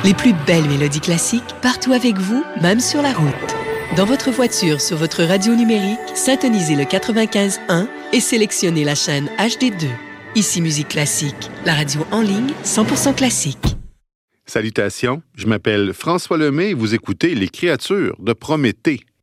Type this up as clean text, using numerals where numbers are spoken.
Les plus belles mélodies classiques partout avec vous, même sur la route. Dans votre voiture, sur votre radio numérique, syntonisez le 95.1 et sélectionnez la chaîne HD2. Ici Musique Classique, la radio en ligne 100% classique. Salutations, je m'appelle François Lemay et vous écoutez Les Créatures de Prométhée.